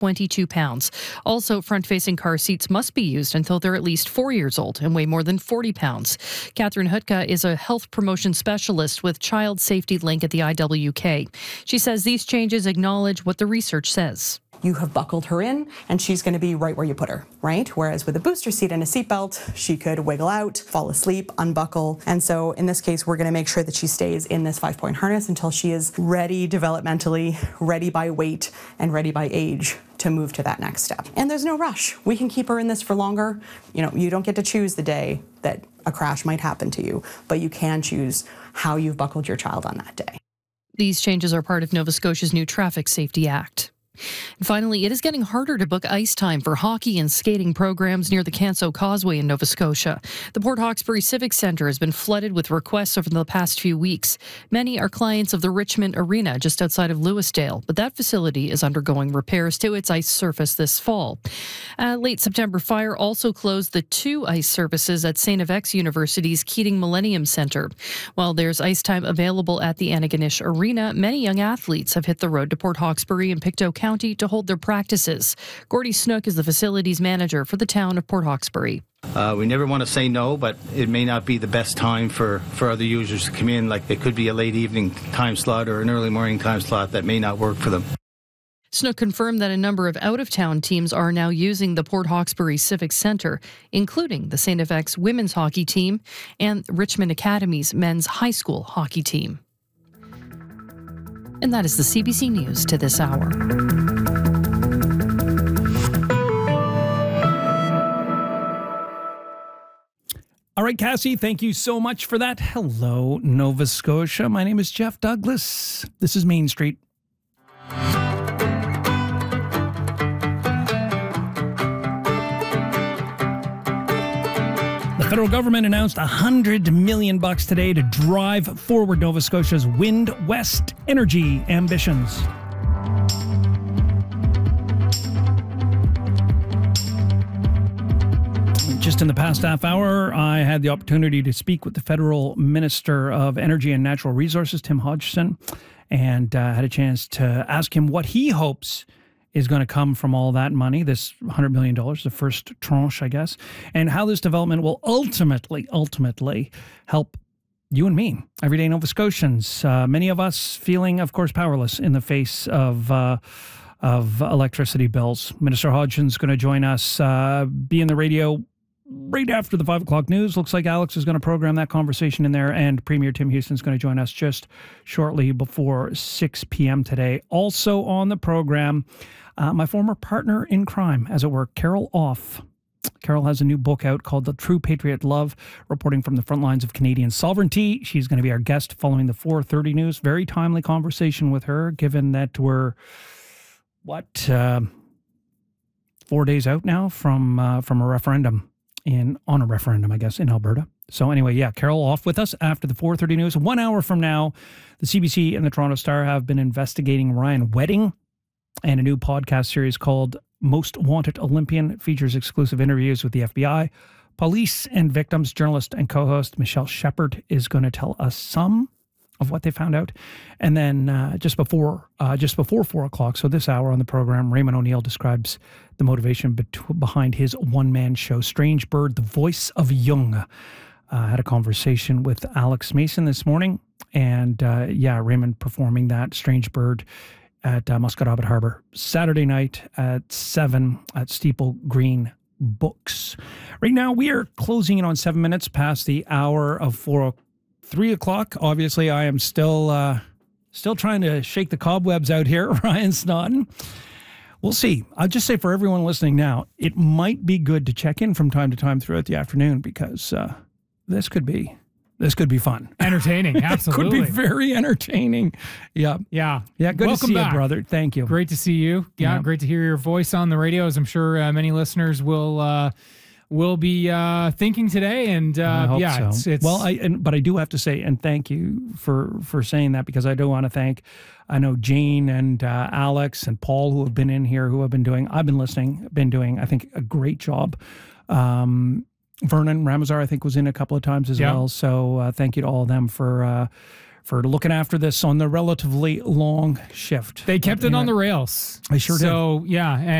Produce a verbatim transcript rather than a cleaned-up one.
twenty-two pounds. Also, front-facing car seats must be used until they're at least four years old and weigh more than forty pounds. Catherine Hutka is a health promotion specialist with Child Safety Link at the I W K. She says these changes acknowledge what the research says. You have buckled her in and she's going to be right where you put her, right? Whereas with a booster seat and a seatbelt, she could wiggle out, fall asleep, unbuckle. And so in this case, we're going to make sure that she stays in this five-point harness until she is ready developmentally, ready by weight, and ready by age to move to that next step. And there's no rush. We can keep her in this for longer. You know, you don't get to choose the day that a crash might happen to you, but you can choose how you've buckled your child on that day. These changes are part of Nova Scotia's new Traffic Safety Act. And finally, it is getting harder to book ice time for hockey and skating programs near the Canso Causeway in Nova Scotia. The Port Hawkesbury Civic Centre has been flooded with requests over the past few weeks. Many are clients of the Richmond Arena just outside of Lewisdale, but that facility is undergoing repairs to its ice surface this fall. A late September fire also closed the two ice surfaces at Saint FX University's Keating Millennium Centre. While there's ice time available at the Antigonish Arena, many young athletes have hit the road to Port Hawkesbury and Pictou County to hold their practices. Gordy Snook is the facilities manager for the town of Port Hawkesbury. Uh, we never want to say no, but it may not be the best time for, for other users to come in. Like it could be a late evening time slot or an early morning time slot that may not work for them. Snook confirmed that a number of out-of-town teams are now using the Port Hawkesbury Civic Centre, including the Saint F X women's hockey team and Richmond Academy's men's high school hockey team. And that is the C B C News to this hour. All right, Cassie, thank you so much for that. Hello, Nova Scotia. My name is Jeff Douglas. This is Main Street. The federal government announced one hundred million bucks today to drive forward Nova Scotia's Wind West energy ambitions. Just in the past half hour, I had the opportunity to speak with the federal Minister of Energy and Natural Resources, Tim Hodgson, and uh, had a chance to ask him what he hopes is going to come from all that money, this one hundred million dollars, the first tranche, I guess, and how this development will ultimately, ultimately help you and me, everyday Nova Scotians, uh, many of us feeling, of course, powerless in the face of uh, of electricity bills. Minister Hodgson's going to join us, uh, be in the radio right after the five o'clock news. Looks like Alex is going to program that conversation in there, and Premier Tim Houston's going to join us just shortly before six p.m. today. Also on the program, uh, my former partner in crime, as it were, Carol Off. Carol has a new book out called The True Patriot Love, reporting from the front lines of Canadian sovereignty. She's going to be our guest following the four thirty news. Very timely conversation with her, given that we're, what, uh, four days out now from uh, from a referendum. In on a referendum, I guess, in Alberta. So anyway, yeah, Carol Off with us after the four thirty news. One hour from now, the C B C and the Toronto Star have been investigating Ryan Wedding, and a new podcast series called Most Wanted Olympian features exclusive interviews with the F B I, police, and victims. Journalist and co-host Michelle Shepard is going to tell us some of what they found out. And then uh, just before uh, just before four o'clock, so this hour on the program, Raymond O'Neill describes the motivation bet- behind his one-man show, Strange Bird, The Voice of Young. Uh, I had a conversation with Alex Mason this morning, and uh, yeah, Raymond performing that Strange Bird at uh, Musquodoboit Harbour Saturday night at seven at Steeple Green Books. Right now, we are closing in on seven minutes past the hour of four o'clock. Three o'clock. Obviously, I am still uh, still trying to shake the cobwebs out here. Ryan Snodden. We'll see. I'll just say for everyone listening now, it might be good to check in from time to time throughout the afternoon, because uh, this could be this could be fun, entertaining. Absolutely, it could be very entertaining. Yeah, yeah, yeah. Good Welcome to see back. you, brother. Thank you. Great to see you. Yeah, yeah. Great to hear your voice on the radio, as I'm sure uh, many listeners will. Uh, We'll be uh, thinking today, and uh, I hope yeah, so. it's, it's well. I and, but I do have to say, and thank you for for saying that, because I do want to thank. I know Jane and uh, Alex and Paul, who have been in here, who have been doing. I've been listening, been doing. I think a great job. Um, Vernon Ramazar, I think, was in a couple of times as yeah. well. So uh, thank you to all of them for. Uh, for looking after this on the relatively long shift. They kept But it on anyway, the rails. They sure did. So, yeah.